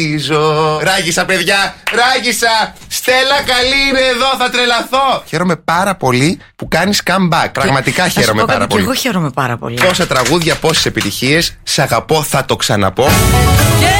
Ράγισα, παιδιά, ράγισα. Στέλλα, καλή είναι εδώ, θα τρελαθώ. Χαίρομαι πάρα πολύ που κάνεις comeback. Πραγματικά χαίρομαι πάρα πολύ. Και εγώ χαίρομαι πάρα πολύ. Πόσα τραγούδια, πόσες επιτυχίες. Σ' αγαπώ, θα το ξαναπώ.